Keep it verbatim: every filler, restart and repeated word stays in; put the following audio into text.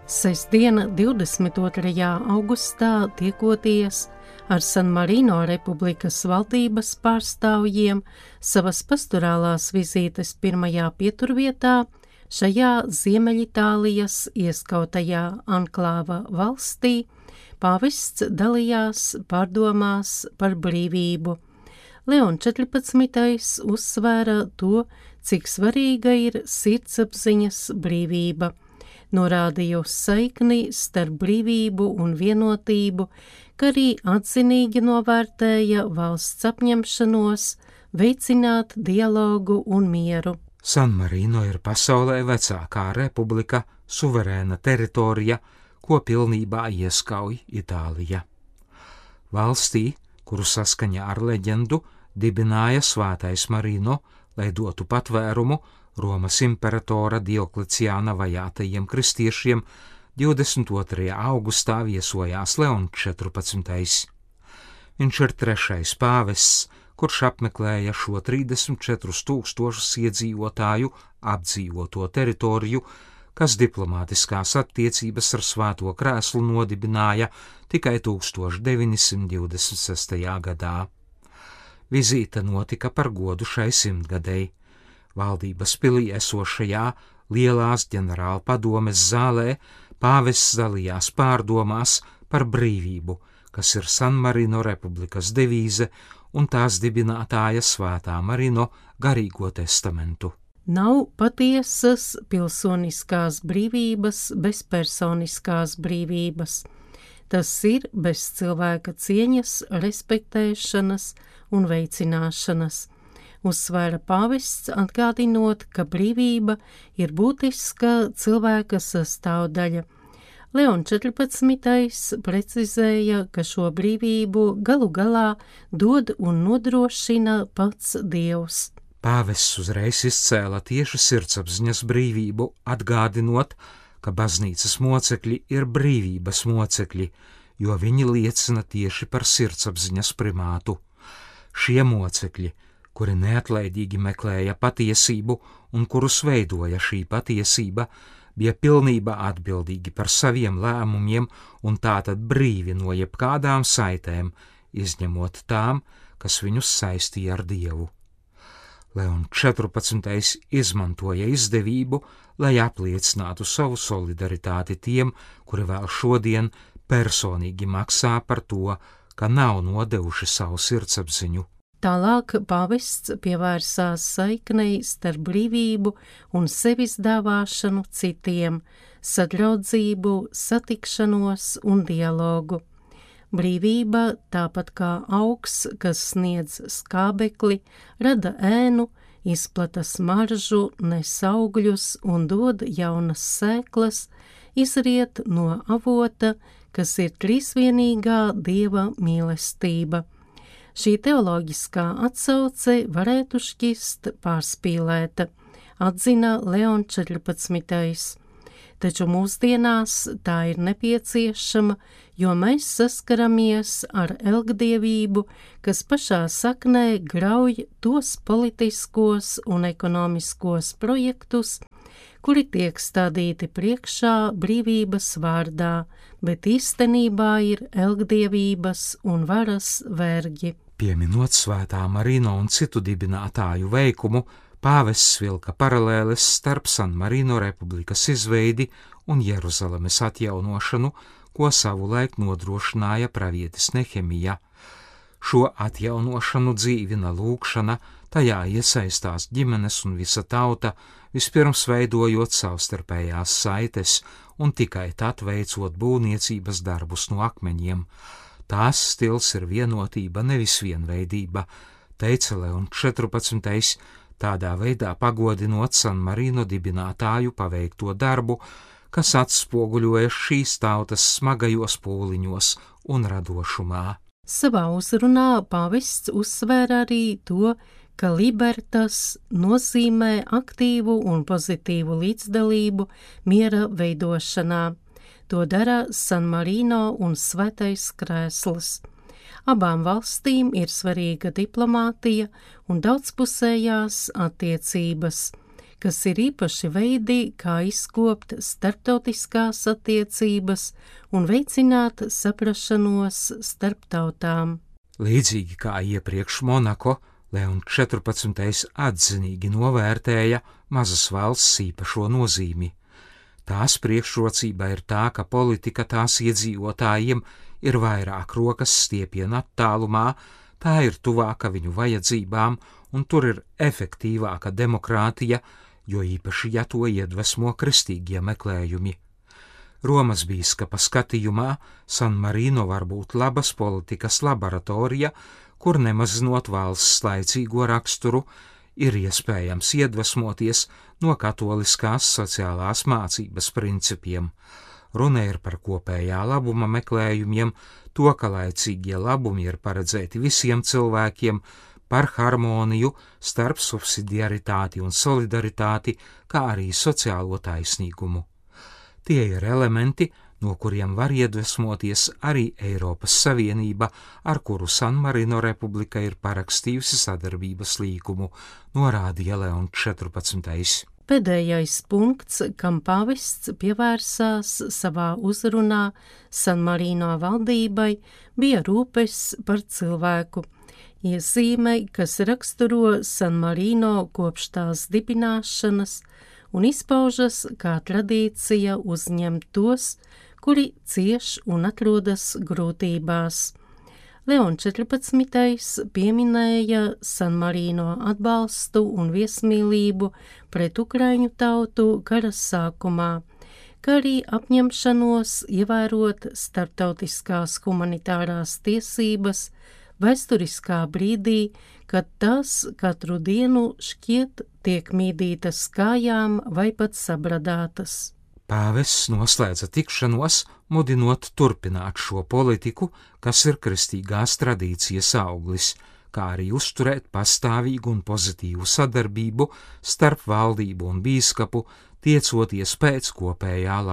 Sestdiena, divdesmit otrajā augustā, tiekoties ar San Marino Republikas valdības pārstāvjiem savas pastorālās vizītes pirmajā pieturvietā, šajā Ziemeļitālijas ieskautajā anklāva valstī, pāvests dalījās pārdomās par brīvību. Leons četrpadsmitais uzsvēra to, cik svarīga ir sirdsapziņas brīvība, norādīja uz saikni starp brīvību un vienotību, kā arī atzinīgi novērtēja valsts apņemšanos veicināt dialogu un mieru. San Marino ir pasaulē vecākā republika, suverēna teritorija, ko pilnībā ieskauj Itālija. Valstī, kuru saskaņā ar leģendu dibināja svētais Marino, lai dotu patvērumu Romas imperatora Diokleciāna vajātajiem kristiešiem, divdesmit otrajā augustā viesojās Leons četrpadsmitais. Viņš ir trešais pāvests, kurš apmeklēja šo trīsdesmit četrus tūkstošus iedzīvotāju apdzīvoto teritoriju, kas diplomātiskās attiecības ar Svēto Krēslu nodibināja tikai tūkstoš deviņsimt divdesmit sestajā gadā. Vizīte notika par godu šai simtgadei. Valdības pilī esošajā lielās ģenerāla padomes zālē pāvests dalījās pārdomās par brīvību, kas ir San Marino republikas devīze un tās dibinātāja Svētā Marino garīgo testamentu. Nav patiesas pilsoniskās brīvības bez personiskās brīvības. Tas ir bez cilvēka cieņas, respektēšanas un veicināšanas. Uzsvēra pāvests, atgādinot, ka brīvība ir būtiska cilvēka sastāvdaļa. Leons četrpadsmitais precizēja, ka šo brīvību galu galā dod un nodrošina pats Dievs. Pāvests uzreiz izcēla tieši sirdsapziņas brīvību, atgādinot, ka baznīcas mocekļi ir brīvības mocekļi, jo viņi liecina tieši par sirdsapziņas primātu. Šie mocekļi, kuri neatlaidīgi meklēja patiesību un kurus veidoja šī patiesība, bija pilnībā atbildīgi par saviem lēmumiem un tātad brīvi no jebkādām saitēm, izņemot tām, kas viņus saistīja ar Dievu. Leons četrpadsmitais izmantoja izdevību, lai apliecinātu savu solidaritāti tiem, kuri vēl šodien personīgi maksā par to, ka nav nodevuši savu sirdsapziņu. Tālāk pāvests pievērsās saiknei starp brīvību un sevis dāvāšanu citiem, sadraudzību, satikšanos un dialogu. Brīvība, tāpat kā augs, kas sniedz skābekli, rada ēnu, izplata smaržu, nes augļus un dod jaunas sēklas, izriet no avota, kas ir trīsvienīgā Dieva mīlestība. Šī teoloģiskā atsauce varētu šķist pārspīlēta, atzina Leons četrpadsmitais. Taču mūsdienās tā ir nepieciešama, jo mēs saskaramies ar elgdievību, kas pašā saknē grauj tos politiskos un ekonomiskos projektus, kuri tiek stādīti priekšā brīvības vārdā, bet īstenībā ir elgdievības un varas vergi. Pieminot Svētā Marino un citu dibinātāju veikumu, pāvests vilka paralēles starp San Marino republikas izveidi un Jeruzalemes atjaunošanu, ko savulaik nodrošināja pravietis Nehemija. Šo atjaunošanu dzīvina lūgšana, tajā iesaistās ģimenes un visa tauta, vispirms veidojot savstarpējās saites un tikai tad veicot būvniecības darbus no akmeņiem. Tās stils ir vienotība, nevis vienveidība, teica Leons četrpadsmitais, tādā veidā pagodinot San Marino dibinātāju paveikto darbu, kas atspoguļojas šīs tautas smagajos pūliņos un radošumā. Savā uzrunā pāvests uzsvēra arī to, ka libertas nozīmē aktīvu un pozitīvu līdzdalību miera veidošanā. To dara San Marino un Svētais Krēsls. Abām valstīm ir svarīga diplomātija un daudzpusējās attiecības, kas ir īpaši veidi, kā izkopt starptautiskās attiecības un veicināt saprašanos starp tautām. Līdzīgi kā iepriekš Monako, Leons četrpadsmitais atzinīgi novērtēja mazas valsts īpašo nozīmi. Tās priekšrocība ir tā, ka politika tās iedzīvotājiem ir vairāk rokas stiepiena attālumā, tā ir tuvāka viņu vajadzībām un tur ir efektīvāka demokrātija, jo īpaši, ja to iedvesmo kristīgie meklējumi. Romas bīskapa skatījumā San Marino var būt labas politikas laboratorija, kur nemazinot valsts laicīgo raksturu, ir iespējams iedvesmoties no katoliskās sociālās mācības principiem. Runa ir par kopējā labuma meklējumiem, to, ka laicīgie labumi ir paredzēti visiem cilvēkiem, par harmoniju starp subsidiaritāti un solidaritāti, kā arī sociālo taisnīgumu. Tie ir elementi, no kuriem var iedvesmoties arī Eiropas Savienība, ar kuru San Marino republika ir parakstījusi sadarbības līgumu, norādīja Leons četrpadsmitais. Pēdējais punkts, kam pāvests pievērsās savā uzrunā San Marino valdībai, bija rūpes par cilvēku. Iezīme, kas raksturo San Marino kopš tās dibināšanas un izpaužas kā tradīcija uzņemt tos, kuri cieš un atrodas grūtībās. Leons četrpadsmitais pieminēja San Marino atbalstu un viesmīlību pret Ukraiņu tautu kara sākumā, kā arī apņemšanos ievērot starptautiskās humanitārās tiesības vēsturiskā brīdī, kad tās katru dienu šķiet tiek mīdītas kājām vai pat sabradātas. Pāvests noslēdza tikšanos, mudinot turpināt šo politiku, kas ir kristīgās tradīcijas auglis, kā arī uzturēt pastāvīgu un pozitīvu sadarbību starp valdību un bīskapu, tiecoties pēc kopējā